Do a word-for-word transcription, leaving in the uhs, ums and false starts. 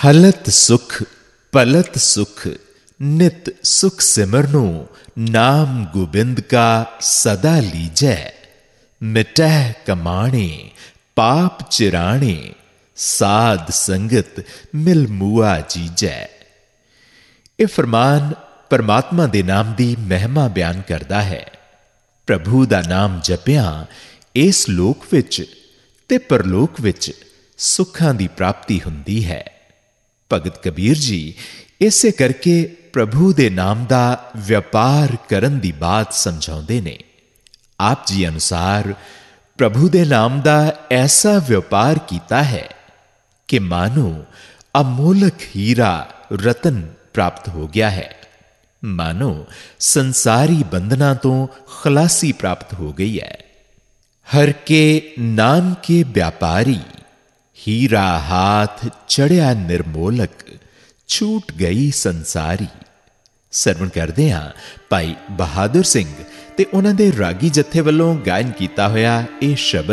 हलत सुख पलत सुख नित सुख सिमरनो नाम गोबिंद का सदा लीजै। मिटह कमाणे पाप चिराणे साध संगत मिल मुआ जीजै। ਇਹ ਫਰਮਾਨ परमात्मा दे नाम दी महिमा बयान करदा है। प्रभु दा नाम जपिया इस लोक विच ते परलोक विच सुखां दी प्राप्ति हुंदी है। भगत कबीर जी इसे करके प्रभु दे नाम दा व्यापार करन दी बात समझाउंदे ने। आप जी अनुसार प्रभु दे नाम दा ऐसा व्यापार कीता है कि मानो अमोलक हीरा रतन प्राप्त हो गया है, मानो संसारी बंधना तो खलासी प्राप्त हो गई है। हर के नाम के व्यापारी हीरा हाथ चढ़िया निर्मोलक छूट गई संसारी। सरवण करदे हां भाई बहादुर सिंह ते उन्हां दे रागी जत्थे वल्लों गायन कीता होया यह शब्द।